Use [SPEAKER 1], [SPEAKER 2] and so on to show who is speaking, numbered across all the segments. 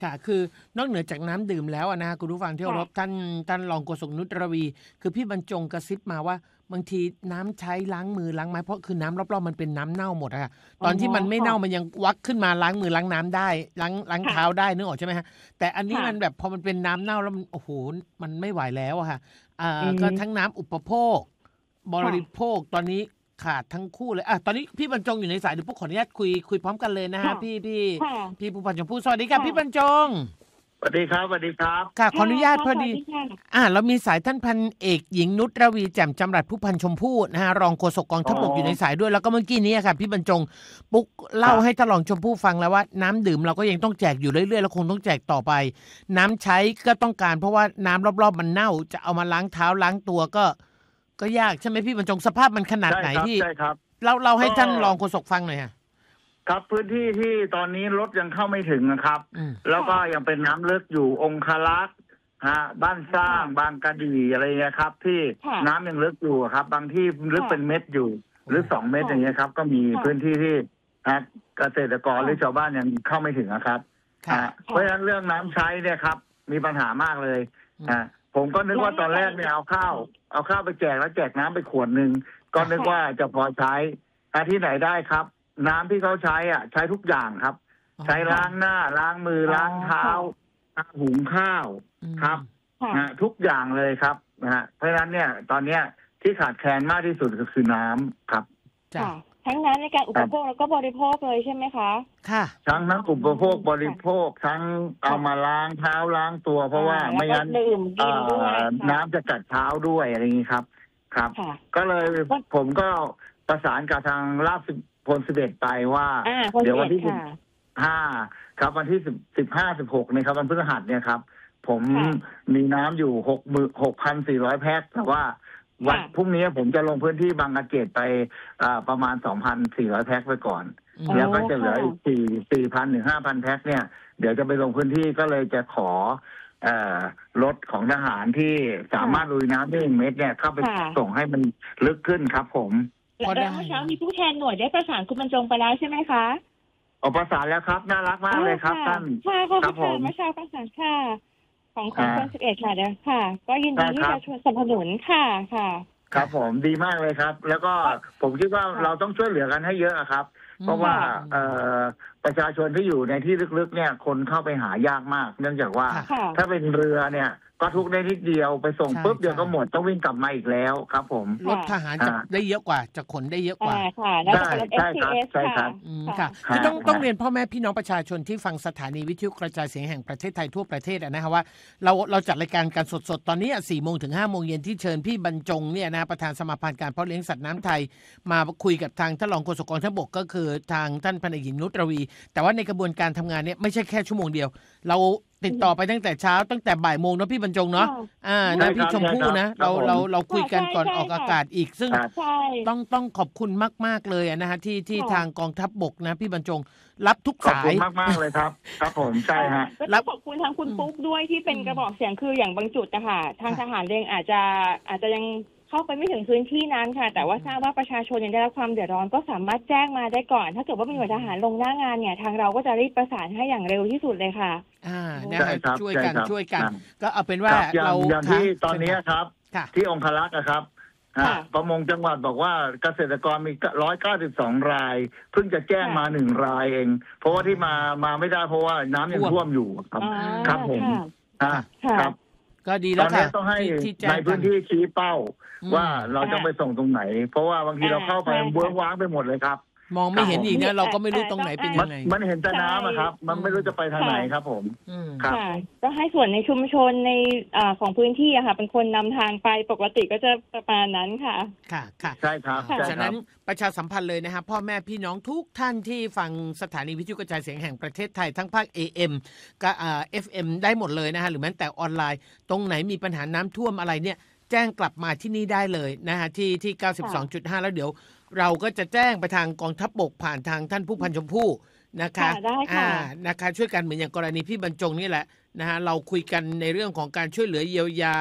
[SPEAKER 1] ค่ะคือนอกเหนือจากน้ำดื่มแล้วนะคุณผู้ฟังที่เคารพท่านรองโฆษกนุชรวีคือพี่บรรจงกระซิบมาว่าบางทีน้ำใช้ล้างมือล้างไม้เพราะคือน้ำรอบๆมันเป็นน้ำเน่าหมดอะตอนที่มันไม่เน่ามันยังวักขึ้นมาล้างมือล้างน้ำได้ล้างเท้าได้นึกออกใช่ไหมฮะแต่อันนี้มันแบบพอมันเป็นน้ำเน่าแล้วมันโอ้โหมันไม่ไหวแล้วอะค่ะก็ทั้งน้ำอุปโภคบริโภคตอนนี้ขาดทั้งคู่เลยตอนนี้พี่บรรจงอยู่ในสายเดี๋ยวพวกขออนุญาตคุยพร้อมกันเลยนะฮะพี่ผู้พันชมพู่สวัสดีครับพี่บรรจง
[SPEAKER 2] สวัสดีครับสวัสดีครับ
[SPEAKER 1] ค่ะขออนุญาตพอดีเรามีสายท่านพันเอกหญิงนุชรวีแจ่มจำรัดผู้พันชมพู่นะฮะรองโฆษกกองทัพบกอยู่ในสายด้วยแล้วก็เมื่อกี้นี้ค่ะพี่บรรจงปุ๊กเล่าให้ท่านรองชมพู่ฟังแล้วว่าน้ำดื่มเราก็ยังต้องแจกอยู่เรื่อยๆแล้วคงต้องแจกต่อไปน้ำใช้ก็ต้องการเพราะว่าน้ำรอบๆมันเน่าจะเอามาล้างเท้าล้างตัวก็ยากใช่ไหมพี่บรรจงสภาพมันขนาดไหนพี่
[SPEAKER 2] ใช่ครับ
[SPEAKER 1] เราให้ท่านรองโฆษกฟังหน่อยค่ะ
[SPEAKER 2] ครับพื้นที่ที่ตอนนี้รถยังเข้าไม่ถึงนะครับแล้วก็ยังเป็นน้ำลึกอยู่องคลักษ์บ้านสร้างบางกะดีอะไรเงี้ยครับที่น้ำยังลึกอยู่ครับบางที่ลึกเป็นเม็ดอยู่หรือ2 เมตรอย่างเงี้ยครับก็มีพื้นที่ที่เกษตรกรหรือชาวบ้านยังเข้าไม่ถึงนะครับเพราะฉะนั้นเรื่องน้ำใช้เนี่ยครับมีปัญหามากเลยผมก็นึกว่าตอนแรกเนี่ยเอาข้าวไปแจกแล้วแจกน้ำไปขวดนึงก็นึกว่าจะพอใช้ที่ไหนได้ครับน้ำที่เขาใช้ใช้ทุกอย่างครับใช้ล้างหน้าล้างมือล้างเท้าหุงข้าวครับทุกอย่างเลยครับเพราะฉะนั้นเนี่ยตอนเนี้ยที่ขาดแคลนมากที่สุดก็คือน้ำครับ
[SPEAKER 3] ทั้งน้ำในการอุปโภคแล้วก็บริโภคเลยใช่ไหมคะ
[SPEAKER 1] ค่ะ
[SPEAKER 2] ทั้งอุปโภคบริโภคทั้งเอามาล้างเท้าล้างตัวเพราะว่าไม่งั้นน้ำจะกัดเท้าด้วยอะไรอย่างนี้ครับก็เลยผมก็ประสานกับทางราชพล11ไปว่าเดี๋ยววันที่15ครับวันที่15-16นี่ครับวันพฤหัสเนี่ยครับผมมีน้ำอยู่6,400 แพ็คแต่ว่าวันพรุ่งนี้ผมจะลงพื้นที่บางกะเกดไปประมาณ 2,400 แพ็คไปก่อนแล้วก็จะเหลืออีก4,000 ถึง 5,000 แพ็คเนี่ยเดี๋ยวจะไปลงพื้นที่ก็เลยจะขอรถของทหารที่สามารถลุยน้ำได้1 เมตรเนี่ยเข้าไปส่งให้มันลึกขึ้นครับผม
[SPEAKER 3] แล้วเมื่อเช้ามีผู้แทนหน่วยได้ประสานคุณบรรจงไปแล้วใช่ไหมคะ
[SPEAKER 2] ประสานแล้วครับน่ารักมากเลยครับท่าน
[SPEAKER 3] ครับผมเมื่อเช้าประสานค่ะของคน11ค่ะเดี๋ยวค่ะก็ยินดีที่จะช่วยสนับสนุนค่ะ
[SPEAKER 2] ครับผมดีมากเลยครับแล้วก็ผมคิดว่าเราต้องช่วยเหลือกันให้เยอะครับเพราะว่าประชาชนที่อยู่ในที่ลึกๆเนี่ยคนเข้าไปหายากมากเนื่องจากว่าถ้าเป็นเรือเนี่ยก็ทุกได้นิดเดียวไปส่งปุ๊บเดียวก็หมดต้องวิ่งกลับมาอีกแล้วครับผม
[SPEAKER 1] รถทหารจะได้เยอะกว่าจะขนได้เยอะกว่า
[SPEAKER 2] ใช่ครับ
[SPEAKER 1] ค่ะคือต้องเรียนพ่อแม่พี่น้องประชาชนที่ฟังสถานีวิทยุกระจายเสียงแห่งประเทศไทยทั่วประเทศนะครับว่าเราจัดรายการกันสดๆตอนนี้4 โมงถึง 5 โมงเย็นที่เชิญพี่บรรจงเนี่ยนะประธานสมาพันธ์การเพาะเลี้ยงสัตว์น้ำไทยมาคุยกับทางท่านรองโฆษกกองทัพบกก็คือทางท่านพันเอกหญิงนุชรวีแต่ว่าในกระบวนการทำงานเนี่ยไม่ใช่แค่ชั่วโมงเดียวเราติดต่อไปตั้งแต่เช้าตั้งแต่บ่ายโมงนะพี่บรรจงเนาะนะพี่ชมพู่นะเราคุยกันก่อนออกอากาศอีกซึ่งต้องขอบคุณมากๆเลยนะฮะที่ทางกองทัพบกนะพี่บรรจงรับทุกสาย
[SPEAKER 2] ขอบคุณมากๆเลยครับครับผมใช่ฮะ
[SPEAKER 3] แล้วขอบคุณทางคุณปุ๊กด้วยที่เป็นกระบอกเสียงคืออย่างบางจุดนะคะทางทหารเองอาจจะยังเข้าไปไม่ถึงพื้นที่นั้นค่ะแต่ว่าทราบว่าประชาชนยังได้รับความเดือดร้อนก็สามารถแจ้งมาได้ก่อนถ้าเกิดว่ามีหน่วยทหารลงหน้างานเนี่ยทางเราก็จะรีบประสานให้อย่างเร็วที่สุดเลยค่ะ
[SPEAKER 1] นะครับช่วยกันก็เอาเป็นว่าเรา
[SPEAKER 2] อย่างที่ตอนนี้ครับที่องคลักษ์นะครับประมงจังหวัดบอกว่าเกษตรกรมี192 รายเพิ่งจะแจ้งมา1 รายเองเพราะว่าที่มาไม่ได้เพราะว่าน้ำยังท่วมอยู่ครับผมครับ
[SPEAKER 1] ก็ดีแล้วค่ะ
[SPEAKER 2] ต้องให้ในพื้นที่ชี้เป้าว่าเราจะไปส่งตรงไหนเพราะว่าบางทีเราเข้าไปเบื้องว้างไปหมดเลยครับ
[SPEAKER 1] มองไม่เห็นอีกนะเราก็ไม่รู้ตรงไหนเป็นยังไง
[SPEAKER 2] มันเห็นแต่น้ำครับมันไม่รู้จะไปทางไหนครับผม
[SPEAKER 3] ครับก็ให้ส่วนในชุมชนในของพื้นที่ค่ะเป็นคนนำทางไปปกติก็จะประมาณนั้นค่ะ
[SPEAKER 1] ค่ะ
[SPEAKER 2] ใช่ครับ
[SPEAKER 1] ฉะนั้นประชาสัมพันธ์เลยนะครับพ่อแม่พี่น้องทุกท่านที่ฟังสถานีวิทยุกระจายเสียงแห่งประเทศไทยทั้งภาค AM กับFM ได้หมดเลยนะฮะหรือแม้แต่ออนไลน์ตรงไหนมีปัญหาน้ำท่วมอะไรเนี่ยแจ้งกลับมาที่นี่ได้เลยนะฮะที่ 92.5 แล้วเดี๋ยวเราก็จะแจ้งไปทางกองทัพบกผ่านทางท่านผู้พันชมพู่นะคะนะคะช่วยกันเหมือนอย่างกรณีพี่บรรจงนี่แหละนะฮะเราคุยกันในเรื่องของการช่วยเหลือเยียวยา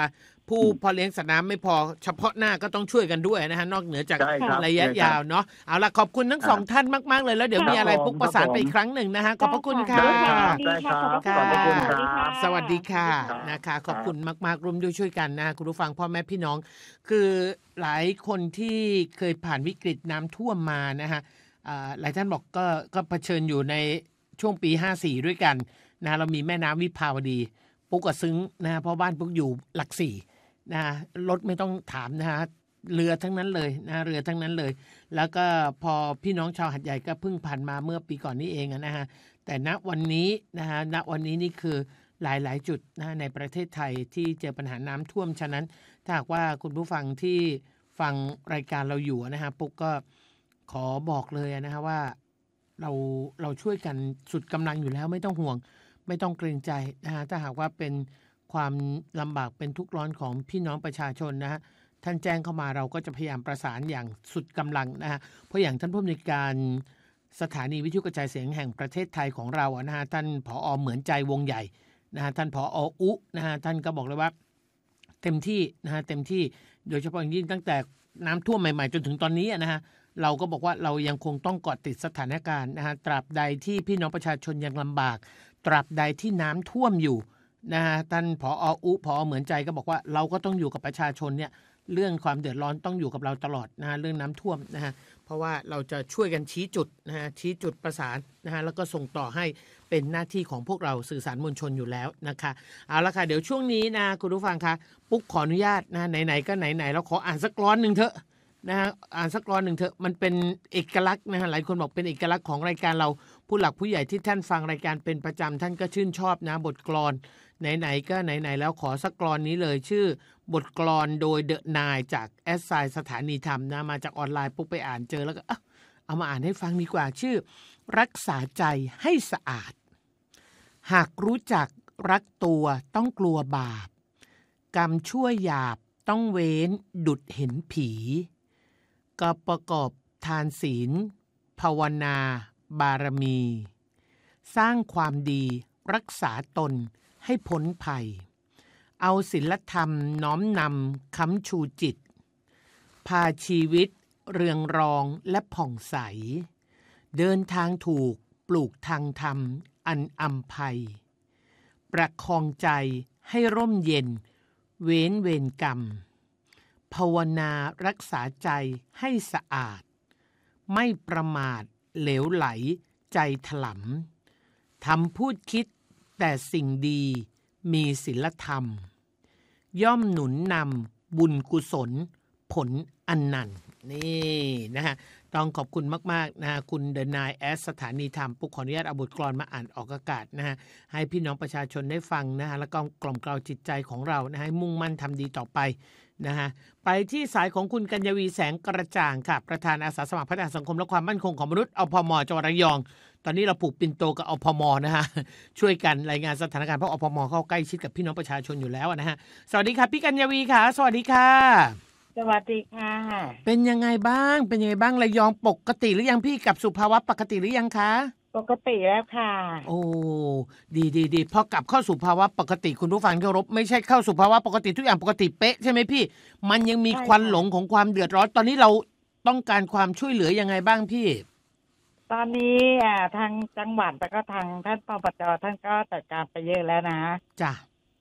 [SPEAKER 1] ผู้พอเลี้ยงสัตว์น้ำไม่พอเฉพาะหน้าก็ต้องช่วยกันด้วยนะฮะนอกเหนือจากระยะยาวเนาะเอาล่ะขอบคุณทั้งสองท่านมากๆเลยแล้วเดี๋ยวมีอะไรปุ๊กประสานไปอีกครั้งหนึ่งนะฮะขอบพระคุณค่ะ
[SPEAKER 2] ได้ครับขอบพระคุณครับ
[SPEAKER 1] สวัสดีค่ะนะคะขอบคุณมากๆร่วมด้วยช่วยกันนะคุณผู้ฟังพ่อแม่พี่น้องคือหลายคนที่เคยผ่านวิกฤตน้ำท่วมมานะฮะหลายท่านบอกก็เผชิญอยู่ในช่วงปี54ด้วยกันนะเรามีแม่น้ำวิภาวดีปุ๊กก็ซึ้งนะเพราะบ้านปุ๊กอยู่หลักสี่นะรถไม่ต้องถามนะฮะเรือทั้งนั้นเลยนะเรือทั้งนั้นเลยแล้วก็พอพี่น้องชาวหัดใหญ่ก็เพิ่งผ่านมาเมื่อปีก่อนนี้เองนะฮะแต่ณวันนี้นะฮะณวันนี้นี่คือหลายๆจุดนะในประเทศไทยที่เจอปัญหาน้ำท่วมฉะนั้นถ้าหากว่าคุณผู้ฟังที่ฟังรายการเราอยู่นะฮะปุ๊กก็ขอบอกเลยนะฮะว่าเราช่วยกันสุดกำลังอยู่แล้วไม่ต้องห่วงไม่ต้องเกรงใจนะฮะถ้าหากว่าเป็นความลำบากเป็นทุกข์ร้อนของพี่น้องประชาชนนะฮะท่านแจ้งเข้ามาเราก็จะพยายามประสานอย่างสุดกำลังนะฮะเพราะอย่างท่านผู้อำนวยการสถานีวิทยุกระจายเสียงแห่งประเทศไทยของเรานะฮะท่านผอ.เหมือนใจวงใหญ่นะฮะท่านผอ.อุนะฮะท่านก็บอกเลยว่าเต็มที่นะฮะเต็มที่โดยเฉพาะอย่างยิ่งตั้งแต่น้ำท่วมใหม่ๆจนถึงตอนนี้นะฮะเราก็บอกว่าเรายังคงต้องเกาะติดสถานการณ์นะฮะตราบใดที่พี่น้องประชาชนยังลำบากตราบใดที่น้ำท่วมอยู่นะฮะท่านผอ.อุผอ.เหมือนใจก็บอกว่าเราก็ต้องอยู่กับประชาชนเนี่ยเรื่องความเดือดร้อนต้องอยู่กับเราตลอดนะฮะเรื่องน้ำท่วมนะฮะเพราะว่าเราจะช่วยกันชี้จุดนะฮะชี้จุดประสานนะฮะแล้วก็ส่งต่อให้เป็นหน้าที่ของพวกเราสื่อสารมวลชนอยู่แล้วนะคะเอาละค่ะเดี๋ยวช่วงนี้นะคุณผู้ฟังคะปุ๊กขออนุญาตนะไหนๆก็ไหนๆเราขออ่านสักกลอนนึงเถอะนะฮะอ่านสักกลอนหนึ่งเถอะมันเป็นเอกลักษณ์นะฮะหลายคนบอกเป็นเอกลักษณ์ของรายการเราผู้หลักผู้ใหญ่ที่ท่านฟังรายการเป็นประจำท่านก็ชื่นชอบนะบทกลอนไหนๆก็ไหนๆแล้วขอสักกลอนนี้เลยชื่อบทกลอนโดยเดอะนายจากแอสไซน์สถานีธรรมนะมาจากออนไลน์ปุ๊บไปอ่านเจอแล้วก็เอามาอ่านให้ฟังดีกว่าชื่อรักษาใจให้สะอาดหากรู้จักรักตัวต้องกลัวบาปกรรมชั่วหยาบต้องเว้นดุจเห็นผีก็ประกอบทานศีลภาวนาบารมี สร้างความดีรักษาตนให้พ้นภัยเอาศีลธรรมน้อมนำค้ำชูจิตพาชีวิตเรืองรองและผ่องใสเดินทางถูกปลูกทางธรรมอันอำไพประคองใจให้ร่มเย็นเว้นเวรกรรมภาวนารักษาใจให้สะอาดไม่ประมาทเหลวไหลใจถลำทำพูดคิดแต่สิ่งดีมีศีลธรรมย่อมหนุนนำบุญกุศลผลอันนันต์นี่นะฮะต้องขอบคุณมากๆนะฮะคุณเดนายแอสสถานีธรรมปุ๊กขออนุญาตเอาบทกลอนมาอ่านออกอากาศนะฮะให้พี่น้องประชาชนได้ฟังนะฮะแล้วก็กล่อมเกลาจิตใจของเรานะให้มุ่งมั่นทำดีต่อไปนะฮะไปที่สายของคุณกัญญวีแสงกระจ่างค่ะประธานอาสาสมัครพัฒนาสังคมและความมั่นคงของมนุษย์อพม.จังหวัดระยองตอนนี้เราผูกปิ่นโตกับอพม.นะฮะช่วยกันรายงานสถานการณ์เพราะอพม.เข้าใกล้ชิดกับพี่น้องประชาชนอยู่แล้วนะฮะสวัสดีค่ะพี่กัญญวีค่ะสวัสดีค่ะ
[SPEAKER 4] สวัสดีค่ะ
[SPEAKER 1] เป็นยังไงบ้างระยองปกติหรือยังพี่กับสุภาวะปกติหรือยังคะ
[SPEAKER 4] ปกติแล้วค่ะ
[SPEAKER 1] โอ้ดีพอกลับเข้าสู่ภาวะปกติคุณผู้ฟังเคารพไม่ใช่เข้าสู่ภาวะปกติทุกอย่างปกติเป๊ะใช่ไหมพี่มันยังมีควันหลงของความเดือดร้อนตอนนี้เราต้องการความช่วยเหลือยังไงบ้างพี่
[SPEAKER 4] ตอนนี้ทางจังหวัดแล้วก็ทางท่านปปจ.ท่านก็จัดการไปเยอะแล้วนะ
[SPEAKER 1] จ้ะ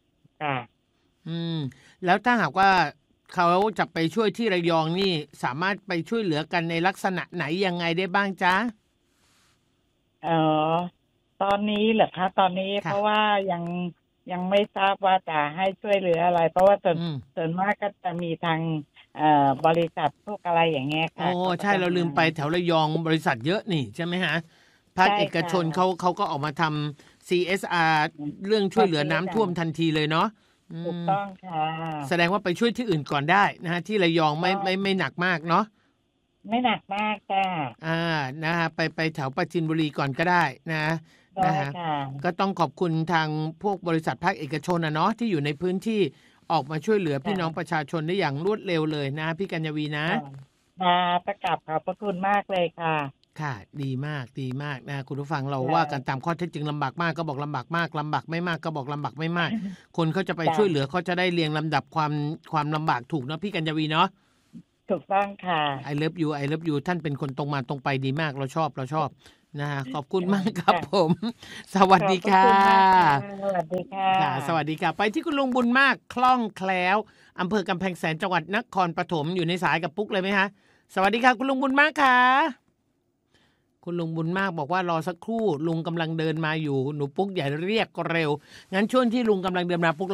[SPEAKER 1] แล้วถ้าหากว่าเขาจะไปช่วยที่ระยองนี่สามารถไปช่วยเหลือกันในลักษณะไหนยังไงได้บ้างจ๊ะ
[SPEAKER 4] ตอนนี้เหรอคะตอนนี้เพราะว่ายังไม่ทราบว่าจะให้ช่วยเหลืออะไรเพราะว่าส่วนมากก็จะมีทางบริษัทพวกอะไรอย่างเงี้ยค่ะ
[SPEAKER 1] โอ้ใช่เราลืมไปแถวระยองบริษัทเยอะนี่ใช่ไหมฮะภาคเอกชนเขาก็ออกมาทำ CSR เรื่องช่วยเหลือน้ำท่วมทันทีเลยเนาะ
[SPEAKER 4] ถูกต้องค่ะ
[SPEAKER 1] แสดงว่าไปช่วยที่อื่นก่อนได้นะฮะที่ระยองไม่หนักมากเนาะ
[SPEAKER 4] ไม่หนักมากจ้ะ
[SPEAKER 1] นะฮะไปแถวปราจีนบุรีก่อนก็ได้นะฮะก็ต้องขอบคุณทางพวกบริษัทภาคเอกชนเนาะที่อยู่ในพื้นที่ออกมาช่วยเหลือพี่น้องประชาชนได้อย่างรวดเร็วเลยนะพี่กัญญวีนะ
[SPEAKER 4] ประกาศขอบพระคุณมากเลยค่ะ
[SPEAKER 1] ค่ะดีมากดีมากนะคุณผู้ฟังเราว่ากันตามข้อเท็จจริงลำบากมากก็บอกลำบากมากลำบากไม่มากก็บอกลำบากไม่มาก คนเขาจะไปช่วยเหลือเขาจะได้เรียงลำดับความลำบากถูกเนาะพี่กัญญวีเนาะ
[SPEAKER 4] ถูกต้องค่ะ
[SPEAKER 1] I love you ท่านเป็นคนตรงมาตรงไปดีมากเราชอบนะฮะขอบคุณมากครับผมสวัสดีค่ะ
[SPEAKER 4] สวัสดีค่ะ
[SPEAKER 1] สวัสดีค่ะไปที่คุณลุงบุญมากคล่องแคล้วอำเภอกำแพงแสนจังหวัดนครปฐมอยู่ในสายกับปุ๊กเลยไหมคะสวัสดีค่ะคุณลุงบุญมากค่ะคุณลุงบุญมากบอกว่ารอสักครู่ลุงกำลังเดินมาอยู่หนูปุ๊กอย่าเรียกเร็วงั้นช่วงที่ลุงกำลังเดินมาปุ๊ก